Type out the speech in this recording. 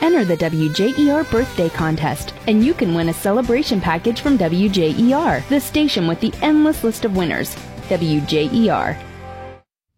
Enter the WJER Birthday Contest, and you can win a celebration package from WJER, the station with the endless list of winners. WJER,